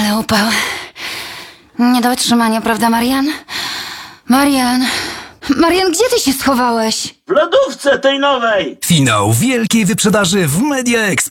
Ale upał. Nie do wytrzymania, prawda, Marian? Marian, gdzie ty się schowałeś? W lodówce tej nowej! Finał wielkiej wyprzedaży w Media Expert.